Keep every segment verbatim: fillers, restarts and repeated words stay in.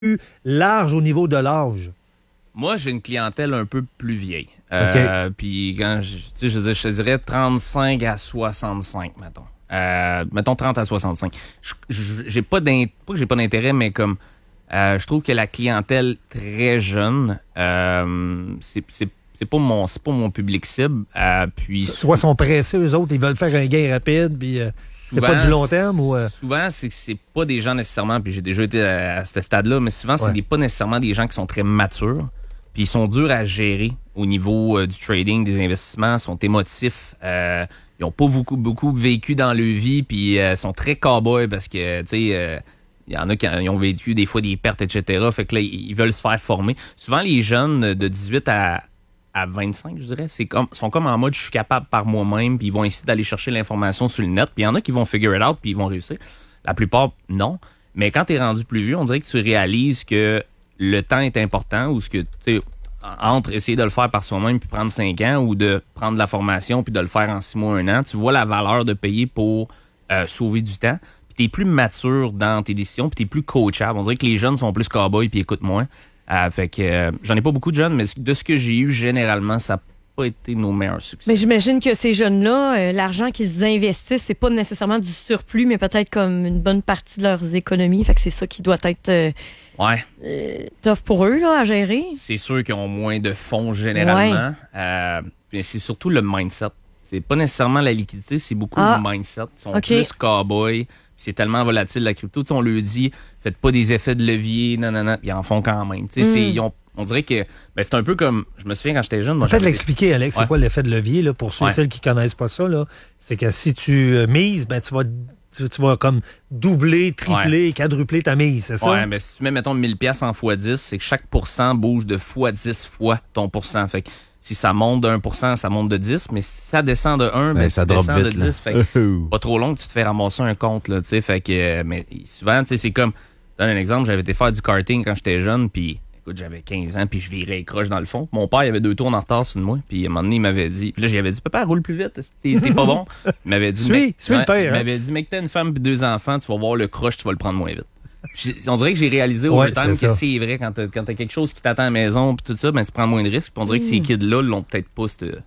large au niveau de l'âge? Moi, j'ai une clientèle un peu plus vieille. Euh, okay. Puis quand je, tu sais, je, je te dirais trente-cinq à soixante-cinq, mettons. Euh, mettons trente à soixante-cinq. Je, je, j'ai pas d'intérêt, pas que j'ai pas d'intérêt, mais comme euh, je trouve que la clientèle très jeune, euh, c'est, c'est c'est pas mon c'est pas mon public cible. Euh, puis soit sont pressés, eux autres, ils veulent faire un gain rapide, puis euh, souvent, c'est pas du long terme ou euh... souvent c'est c'est pas des gens nécessairement, puis j'ai déjà été à, à ce stade-là, mais souvent c'est ouais. des, pas nécessairement des gens qui sont très matures, puis ils sont durs à gérer au niveau euh, du trading, des investissements, sont émotifs, euh, ils ont pas beaucoup beaucoup vécu dans leur vie, puis euh, sont très cow-boys parce que tu sais euh, il y en a qui ont vécu des fois des pertes, et cetera. Fait que là, ils veulent se faire former. Souvent, les jeunes de dix-huit à à vingt-cinq, je dirais, c'est comme, sont comme en mode « je suis capable par moi-même », puis ils vont essayer d'aller chercher l'information sur le net. Puis il y en a qui vont figure it out, puis ils vont réussir. La plupart, non. Mais quand tu es rendu plus vieux, on dirait que tu réalises que le temps est important, ou ce que, tu sais, entre essayer de le faire par soi-même puis prendre cinq ans, ou de prendre de la formation puis de le faire en six mois, un an, tu vois la valeur de payer pour euh, sauver du temps. Puis tu es plus mature dans tes décisions, puis tu es plus coachable. On dirait que les jeunes sont plus cow-boys puis écoutent moins. Euh, fait que euh, j'en ai pas beaucoup de jeunes, mais de ce que j'ai eu, généralement, ça n'a pas été nos meilleurs succès. Mais j'imagine que ces jeunes-là, euh, l'argent qu'ils investissent, c'est pas nécessairement du surplus, mais peut-être comme une bonne partie de leurs économies. Fait que c'est ça qui doit être euh, ouais. euh, tough pour eux là, à gérer. C'est sûr qu'ils ont moins de fonds généralement. Ouais. Euh, mais c'est surtout le mindset. C'est pas nécessairement la liquidité, c'est beaucoup ah. le mindset. Ils sont okay. plus cow-boys. C'est tellement volatile, la crypto. T'sais, on leur dit, faites pas des effets de levier, non, non, non. Ils en font quand même. Mm. C'est, ils ont, on dirait que ben, c'est un peu comme, je me souviens quand j'étais jeune. Peut-être l'expliquer, Alex, ouais. c'est quoi l'effet de levier là, pour ceux ouais. et celles qui connaissent pas ça. Là, c'est que si tu euh, mises, ben, tu vas... Tu, tu vas comme doubler, tripler, ouais. quadrupler ta mise, c'est ça? Oui, mais si tu mets, mettons, mille piastres en fois dix, c'est que chaque pourcent bouge de fois dix fois ton pourcent. Fait que si ça monte de un pour cent, ça monte de dix, mais si ça descend de un, ben, ben ça descend vite, de dix. Fait que pas trop long que tu te fais ramasser un compte, là, tu sais. Fait que, mais souvent, tu sais, c'est comme, je donne un exemple, j'avais été faire du karting quand j'étais jeune, puis écoute, j'avais quinze ans, puis je virais les croches dans le fond. Mon père, il avait deux tours en retard sur moi, puis à un moment donné, il m'avait dit, puis là, j'avais dit, papa, roule plus vite, t'es, t'es pas bon. Il m'avait dit, suis, suis le père. Il m'avait dit, mec, t'as une femme puis deux enfants, tu vas voir le croche, tu vas le prendre moins vite. On dirait que j'ai réalisé au ouais, time que ça. C'est vrai, quand t'as, quand t'as quelque chose qui t'attend à la maison, puis tout ça, ben, tu prends moins de risques, puis on dirait que ces kids-là l'ont peut-être pas,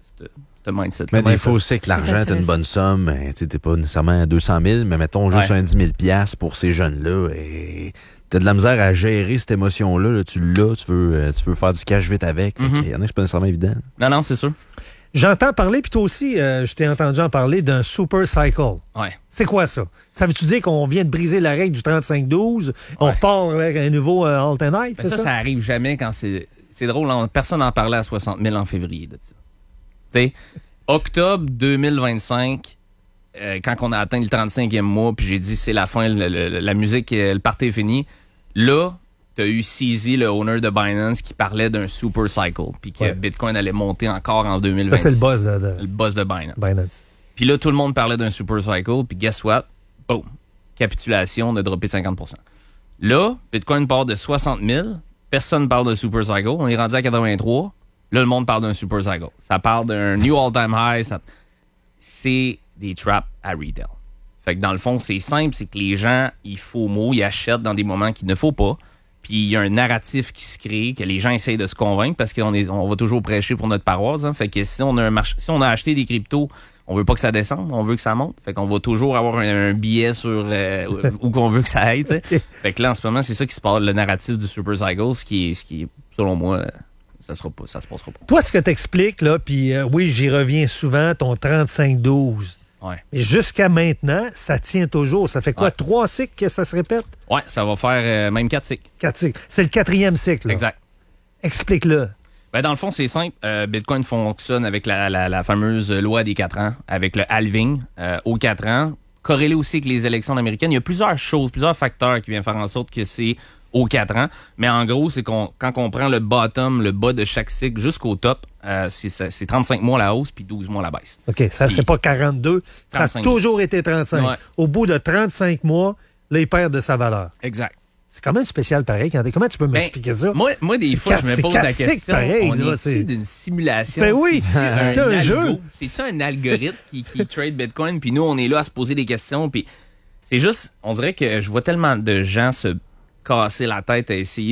ce mindset. Mais des fois aussi que l'argent, t'as une bonne somme, ben, t'es pas nécessairement à deux cent mille, mais mettons juste ouais. un dix mille piastres pour ces jeunes-là, et t'as de la misère à gérer cette émotion-là, là, tu l'as, tu veux, tu veux faire du cash vite avec. Il mm-hmm. y en a qui c'est pas nécessairement évident. Non, non, c'est sûr. J'entends parler, puis toi aussi, euh, je t'ai entendu en parler d'un super cycle. Ouais. C'est quoi ça? Ça veut-tu dire qu'on vient de briser la règle du trente-cinq douze? On ouais. repart avec un nouveau euh, alternate, c'est ça, ça? Ça arrive jamais quand c'est... C'est drôle, hein? Personne n'en parlait à soixante mille en février de ça. Tu sais, octobre deux mille vingt-cinq, euh, quand on a atteint le trente-cinquième mois, puis j'ai dit c'est la fin, le, le, la musique, le party est fini. Là, t'as eu C Z, le owner de Binance, qui parlait d'un super cycle, puis que ouais. Bitcoin allait monter encore en deux mille vingt-six. Ça, c'est le buzz de, de... Le buzz de Binance. Binance. Puis là, tout le monde parlait d'un super cycle, puis guess what? Boom! Capitulation, on a droppé de cinquante pour cent. Là, Bitcoin part de soixante mille, personne parle d'un super cycle, on est rendu à quatre-vingt-trois, là, le monde parle d'un super cycle. Ça parle d'un new all-time high, ça... c'est des traps à retail. Fait que dans le fond, c'est simple, c'est que les gens, ils FOMO, ils achètent dans des moments qu'il ne faut pas. Puis il y a un narratif qui se crée, que les gens essayent de se convaincre parce qu'on est, on va toujours prêcher pour notre paroisse. Hein. Fait que si on a un marché, si on a acheté des cryptos, on veut pas que ça descende, on veut que ça monte. Fait qu'on va toujours avoir un, un billet sur euh, où qu'on veut que ça aille. T'sais. Fait que là, en ce moment, c'est ça qui se passe, le narratif du Super Cycle, ce qui est, ce qui est, selon moi, ça sera pas, ça se passera pas. Toi, ce que t'expliques, là, puis euh, oui, j'y reviens souvent, ton trente-cinq douze. Ouais. Et jusqu'à maintenant, ça tient toujours. Ça fait quoi, ouais. trois cycles que ça se répète? Oui, ça va faire euh, même quatre cycles. Quatre cycles. C'est le quatrième cycle. Là. Exact. Explique-le. Ben, dans le fond, c'est simple. Euh, Bitcoin fonctionne avec la, la, la fameuse loi des quatre ans, avec le halving euh, aux quatre ans, corrélé aussi avec les élections américaines. Il y a plusieurs choses, plusieurs facteurs qui viennent faire en sorte que c'est aux quatre ans. Mais en gros, c'est qu'on quand on prend le bottom, le bas de chaque cycle jusqu'au top, euh, c'est, c'est trente-cinq mois la hausse puis douze mois la baisse. OK, ça, puis, c'est pas quarante-deux. Ça a toujours été trente-cinq. Ouais. Au bout de trente-cinq mois, là, il perd de sa valeur. Exact. C'est quand même spécial pareil. Comment tu peux m'expliquer ben, ça? Moi, moi des c'est fois, quatre, je me pose la question, pareil, on là, est-tu d'une simulation? Ben oui, c'est, c'est un, un jeu. C'est ça un algorithme qui, qui trade Bitcoin, puis nous, on est là à se poser des questions, puis c'est juste, on dirait que je vois tellement de gens se casser la tête à essayer